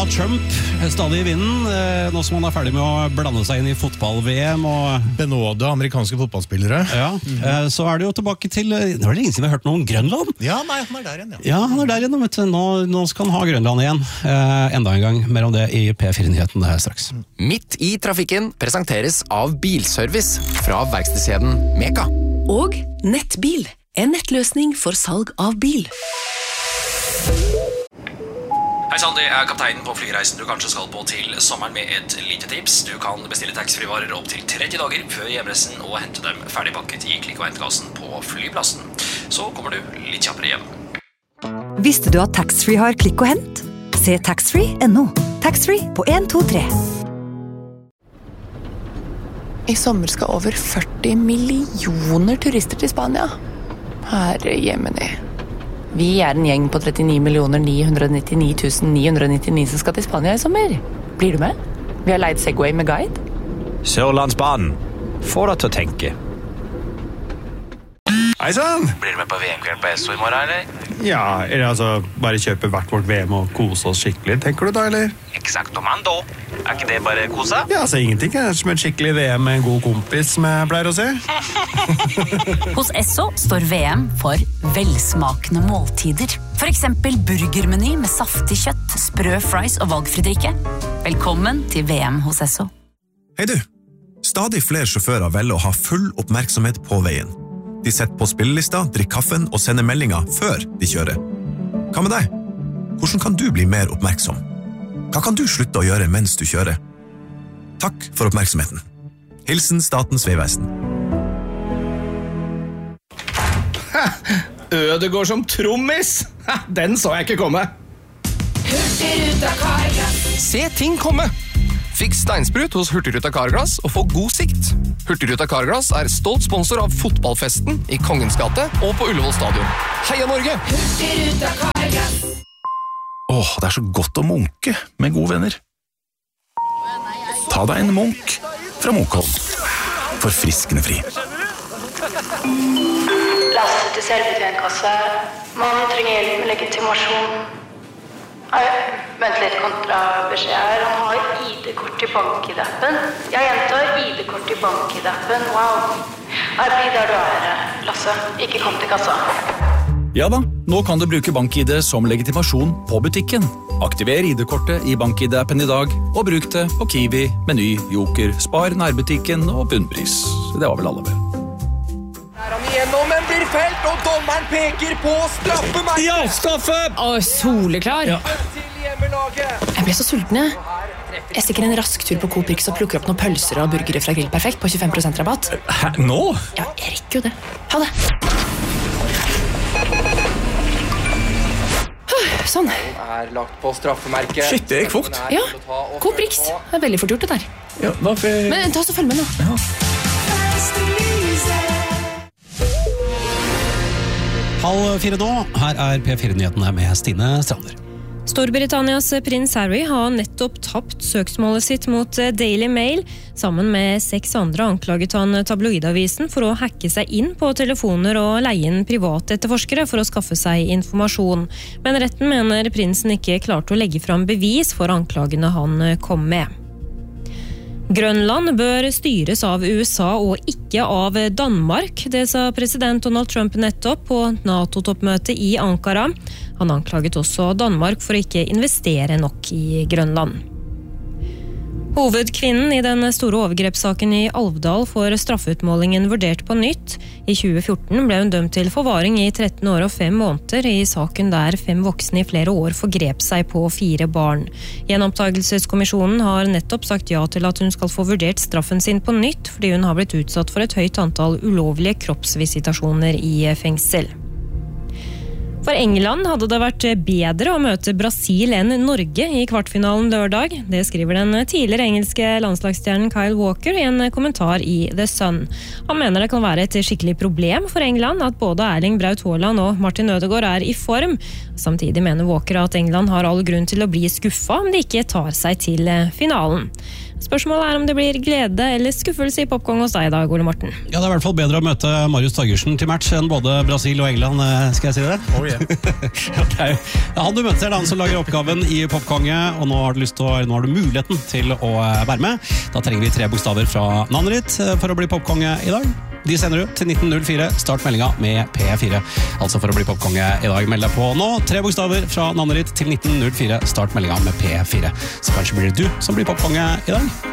Donald Trump stadig i vinden, nå som han ferdig med å blande seg inn i fotball-VM og benåde amerikanske fotballspillere. Ja, så det jo tilbake til, det var lenge siden vi har hørt noe om Grønland. Ja, nei, han der igjen, Ja, han der igjen, vet du. Nå skal han ha Grønland igjen. Enda en gang, mer om det i P4-nyheten straks. Midt i trafikken presenteres av Bilservice fra verkstedskjeden Meka. Og Nettbil, en nettløsning for salg av bil. Hei sann, det kapteinen på flyreisen du kanskje skal på til sommeren med et lite tips. Du kan bestille taxfree-varer opp til 30 dager før hjemreisen og hente dem ferdigpakket i klikk- og hentekassen på flyplassen. Så kommer du litt kjappere hjem. Visste du at taxfree har klikk og hent? Se taxfree.no. Taxfree på 123. I sommer skal over 40 millioner turister til Spania. Herre jemini. Vi en gjeng på 39.999.999 som skal til Spania i sommer. Blir du med? Vi har leid Segway med guide. Sørlandsbanen. Få deg til å tenke. Hei sann! Blir du med på VM-kveld på Esso i morgen, eller? Ja, eller altså, bare kjøpe hvert vårt VM og kose oss skikkelig, tenker du da, eller? Exactomando. Ikke det bare kosa? Ja, altså ingenting som et skikkelig VM med en god kompis, som jeg pleier å se. Hos Esso står VM for velsmakende måltider. For eksempel burgermeny med saftig kjøtt, sprø fries og valgfri drikke. Velkommen til VM hos Esso. Hei du! Stadig flere sjåfører velger å ha full oppmerksomhet på veien. De setter på spillelista, drikker kaffen og sender meldinger før de kjører. Hva med deg? Hvordan kan du bli mer oppmerksom? Hva kan du slutte å gjøre mens du kjører? Takk for oppmerksomheten. Hilsen Statens Vegvesen. Ødegård som trommis! Den så jeg ikke komme. Hurtigruta Carglass. Se ting komme! Fiks steinsprut hos Hurtigruta Carglass og få god sikt. Hurtigruta Carglass stolt sponsor av fotballfesten i Kongens gate og på Ullevål stadion. Heia Norge! Hurtigruta Carglass. Det så godt å munke med gode venner. Ta deg en munk fra Munkholm. Forfriskende fri. Lastet til selvbetjentkasse. Mannen trenger hjelp med legitimasjon. Vent litt, kontrabeskjed her. Han har ID-kort i BankID-appen. Jeg gjentar ID-kort i BankID-appen. Wow. Bli der du Lasse. Ikke kom til kassa. Ja da, nå kan du bruke BankID som legitimasjon på butikken. Aktiver ID-kortet i BankID-appen i dag, og bruk det på Kiwi, Meny, Joker, Spar, nærbutikken og bunnpris. Det var vel alle vel. Gjennom, men blir felt, og dommeren peker på straffemerket. Ja, straffe! Soleklar. Ja. Jeg ble så sulten, jeg. Jeg stikker en rask tur på Coop Rix og plukker opp noen pølser og burgere fra Grill Perfekt på 25% rabatt. Hæ, nå? Ja, jeg rekker jo det. Ha det. Sånn. Lagt på straffemerket. Shit, det gikk fort. Ja, Coop Rix. Det veldig fort gjort det der. Ja, hvorfor? Men ta oss og følg med nå. Ja. Halv 4 nå, her P4-nyhetene med Stine Strander. Storbritannias prins Harry har nettopp tapt søksmålet sitt mot Daily Mail. Sammen med 6 andre anklaget han tabloidavisen for å hacke seg inn på telefoner og leie inn private etterforskere for å skaffe seg informasjon. Men retten mener prinsen ikke klarte å legge fram bevis for anklagene han kom med. Grønland bør styres av USA og ikke av Danmark, det sa president Donald Trump nettopp på NATO-toppmøtet i Ankara. Han anklaget også Danmark for å ikke investere nok i Grønland. Hovedkvinnen i den store overgrepssaken i Alvdal får straffeutmålingen vurdert på nytt. I 2014 ble hun dømt til forvaring i 13 år og 5 måneder i saken der 5 voksne i flere år forgrep seg på 4 barn. Gjenopptakelseskommisjonen har nettopp sagt ja til at hun skal få vurdert straffen sin på nytt, fordi hun har blitt utsatt for et høyt antall ulovlige kroppsvisitasjoner i fengsel. For England hadde det vært bedre å møte Brasil enn Norge i kvartfinalen lørdag. Det skriver den tidligere engelske landslagsstjernen Kyle Walker i en kommentar i The Sun. Han mener det kan være et skikkelig problem for England at både Erling Braut Haaland og Martin Ødegaard i form. Samtidig mener Walker at England har all grunn til å bli skuffa om de ikke tar seg til finalen. Spørsmålet om det blir glede eller skuffelse i popcorn hos deg i dag, Ole Morten. Ja, det i hvert fall bedre å møte Marius Torgersen til match enn både Brasil og England, skal jeg si det? Oh Det er han du møter, han som lager oppgaven i Popkonge, og nå har du muligheten til å være med. Da trenger vi 3 bokstaver fra navnet ditt for å bli Popkonge i dag. De sender du til 1904, start meldinga med P4. Altså for å bli Popkonge i dag, meld deg på nå. 3 bokstaver fra navnet ditt til 1904, start meldinga med P4. Så kanskje blir det du som blir Popkonge i dag.